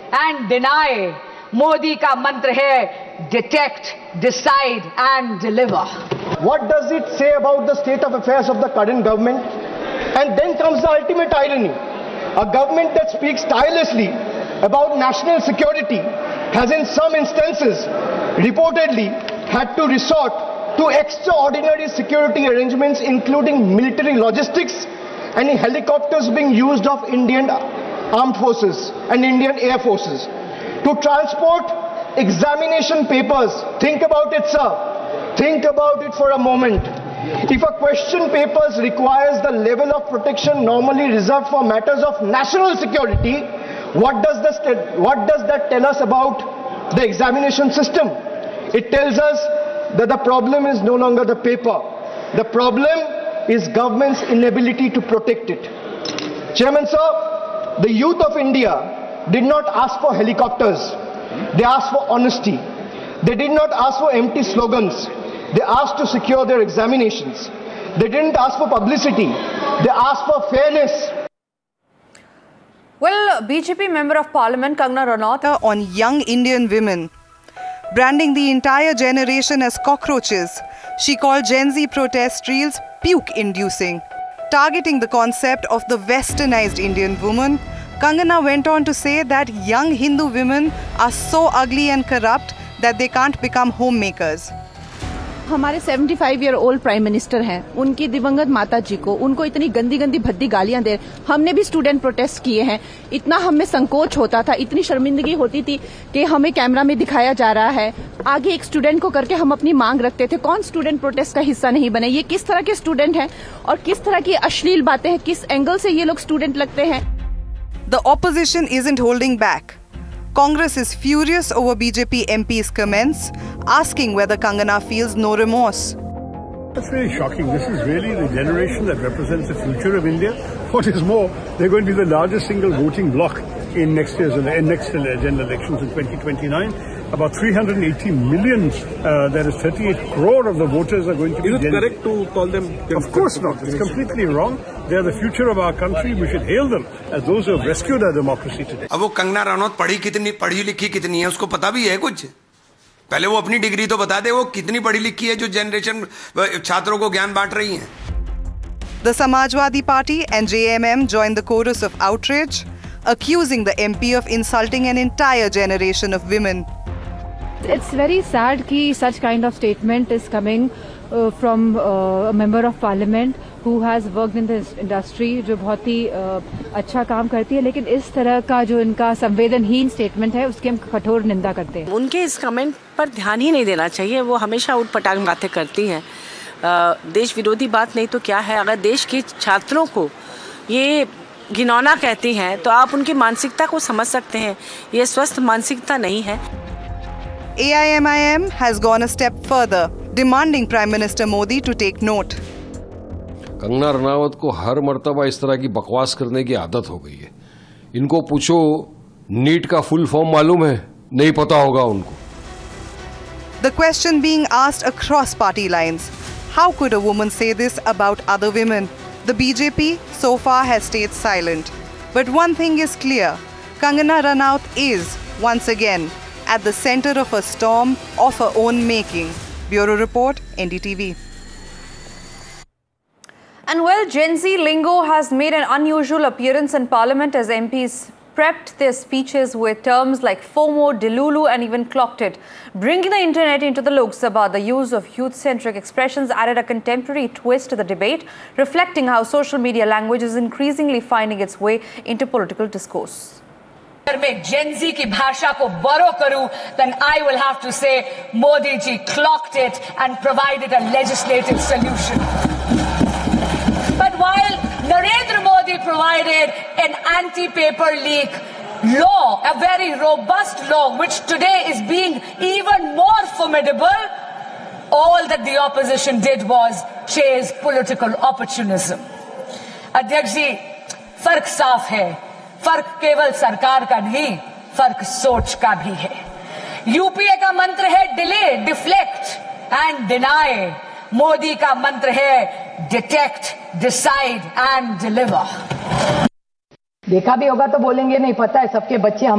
and deny. Modi ka mantra hai detect, decide and deliver. What does it say about the state of affairs of the current government? And then comes the ultimate irony. A government that speaks tirelessly about national security has in some instances reportedly had to resort to extraordinary security arrangements, including military logistics and helicopters being used of Indian armed forces and Indian air forces to transport examination papers. Think about it, sir. Think about it for a moment. If a question papers requires the level of protection normally reserved for matters of national security, what does that tell us about the examination system? It tells us that the problem is no longer the paper. The problem is government's inability to protect it. Chairman, sir, the youth of India did not ask for helicopters. They asked for honesty. They did not ask for empty slogans. They asked to secure their examinations. They didn't ask for publicity. They asked for fairness. Well, BJP Member of Parliament Kangana Ranaut on young Indian women, branding the entire generation as cockroaches. She called Gen Z protest reels puke-inducing. Targeting the concept of the westernized Indian woman, Kangana went on to say that young Hindu women are so ugly and corrupt that they can't become homemakers. हमारे 75-year-old prime minister हैं, उनकी दिवंगत माता जी को उनको इतनी गंदी गंदी भद्दी गालियां दे। हमने भी स्टूडेंट प्रोटेस्ट किए हैं। इतना हमें संकोच होता था, इतनी शर्मिंदगी होती थी कि हमें कैमरा में दिखाया जा रहा है, आगे एक स्टूडेंट को करके हम अपनी मांग रखते थे। कौन स्टूडेंट प्रोटेस्ट का हिस्सा नहीं बने? ये किस तरह के स्टूडेंट हैं और किस तरह की अश्लील बातें हैं, किस एंगल से ये लोग स्टूडेंट लगते हैं? The opposition isn't holding back. Congress is furious over BJP MP's comments, asking whether Kangana feels no remorse. That's really shocking. This is really the generation that represents the future of India. What is more, they're going to be the largest single voting bloc in next general elections in 2029. About 380 million, that is 38 crore of the voters are going to be... Is it correct to call them... Of course not. It's completely wrong. They are the future of our country. We should hail them as those who have rescued our democracy today. अब वो कंगना रनौत पढ़ी लिखी कितनी है उसको पता भी है कुछ? पहले वो अपनी डिग्री तो बता दे, वो कितनी पढ़ी लिखी है जो जनरेशन छात्रों को ज्ञान बांट रही है. The Samajwadi Party and JMM joined the chorus of outrage, accusing the MP of insulting an entire generation of women. It's very sad कि such kind of statement is coming from a member of parliament who has worked in this industry, जो बहुत ही अच्छा काम करती है, लेकिन इस तरह का जो इनका संवेदनहीन स्टेटमेंट है उसकी हम कठोर निंदा करते हैं. उनके इस कमेंट पर ध्यान ही नहीं देना चाहिए. वो हमेशा उठपटांग बातें करती हैं. देश विरोधी बात नहीं तो क्या है. अगर देश के छात्रों को ये घिनौना कहती हैं तो आप उनकी मानसिकता को समझ सकते हैं. ये स्वस्थ मानसिकता नहीं है. AIMIM has gone a step further, demanding Prime Minister Modi to take note. Kangana Ranaut को हर मर्तबा इस तरह की बकवास करने की आदत हो गई है. इनको पूछो नीट का फुल फॉर्म मालूम है? नहीं पता होगा उनको. The question being asked across party lines: how could a woman say this about other women? The BJP so far has stayed silent. But one thing is clear: Kangana Ranaut is once again at the center of a storm of her own making. Bureau Report, NDTV. And well, Gen Z lingo has made an unusual appearance in Parliament as MPs prepped their speeches with terms like FOMO, Delulu and even clocked it. Bringing the internet into the Lok Sabha, the use of youth-centric expressions added a contemporary twist to the debate, reflecting how social media language is increasingly finding its way into political discourse. में Gen Z की भाषा को borrow करूं, then I will have to say Modi ji clocked it and provided a legislative solution. But while Narendra Modi provided an anti-paper leak law, a very robust law, which today is being even more formidable, all that the opposition did was chase political opportunism. अध्यक्ष जी, फर्क साफ है. फर्क केवल सरकार का नहीं, फर्क सोच का भी है. यूपीए का मंत्र है delay, deflect and deny. Modi का मंत्र है डिटेक्ट, डिसाइड एंड डिलीवर. देखा भी होगा तो बोलेंगे नहीं पता है, सबके बच्चे